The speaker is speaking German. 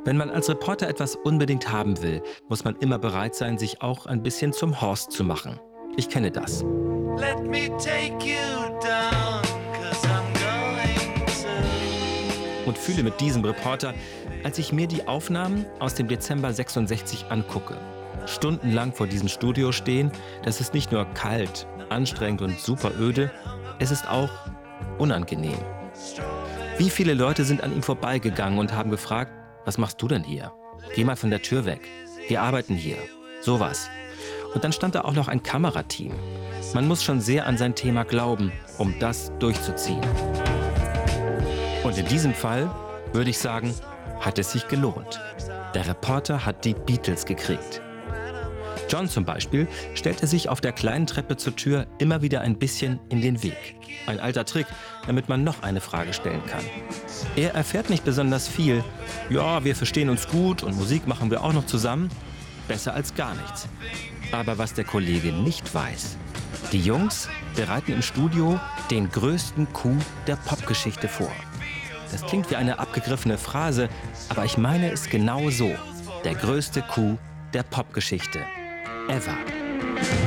Wenn man als Reporter etwas unbedingt haben will, muss man immer bereit sein, sich auch ein bisschen zum Horst zu machen. Ich kenne das. Let me take you down, 'cause I'm going to. Und fühle mit diesem Reporter, als ich mir die Aufnahmen aus dem Dezember 66 angucke. Stundenlang vor diesem Studio stehen, das ist nicht nur kalt, anstrengend und super öde, es ist auch unangenehm. Wie viele Leute sind an ihm vorbeigegangen und haben gefragt, was machst du denn hier? Geh mal von der Tür weg. Wir arbeiten hier. Sowas. Und dann stand da auch noch ein Kamerateam. Man muss schon sehr an sein Thema glauben, um das durchzuziehen. Und in diesem Fall würde ich sagen, hat es sich gelohnt. Der Reporter hat die Beatles gekriegt. John zum Beispiel stellte sich auf der kleinen Treppe zur Tür immer wieder ein bisschen in den Weg. Ein alter Trick, damit man noch eine Frage stellen kann. Er erfährt nicht besonders viel. Ja, wir verstehen uns gut und Musik machen wir auch noch zusammen. Besser als gar nichts. Aber was der Kollege nicht weiß: Die Jungs bereiten im Studio den größten Coup der Popgeschichte vor. Das klingt wie eine abgegriffene Phrase, aber ich meine es genau so. Der größte Coup der Popgeschichte. Ever.